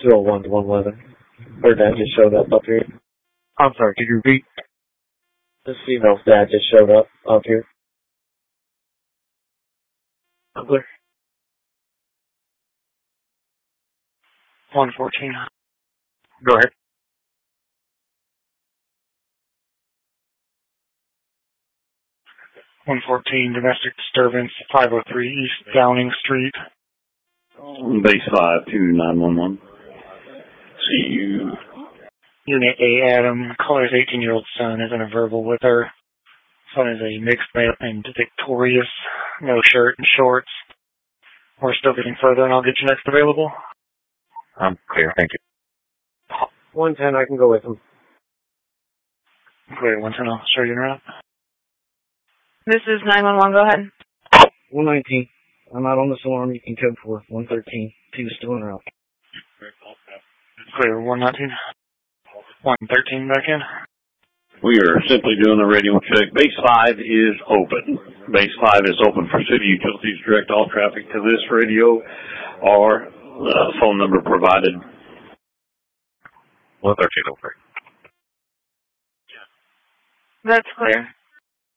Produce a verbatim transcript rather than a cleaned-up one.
two oh one to one eleven. Her dad just showed up up here. I'm sorry, could you repeat? This female's dad just showed up up here. I'm clear. one fourteen. Go ahead. one fourteen, domestic disturbance, five oh three East Downing Street. Base five two nine one one. See you. Unit A, Adam, caller's eighteen-year-old son is in a verbal with her. Son is a mixed male named Victorious, no shirt and shorts. We're still getting further, and I'll get you next available. I'm clear, thank you. one ten, I can go with him. Clear, one ten, I'll show you around. This is nine one one, go ahead. one nineteen. I'm out on this alarm. You can code for one thirteen. He was still en route. Clear, one nineteen. one thirteen back in. We are simply doing a radio check. Base five is open. Base five is open for city utilities. Direct all traffic to this radio or uh, phone number provided. one thirteen over. That's clear.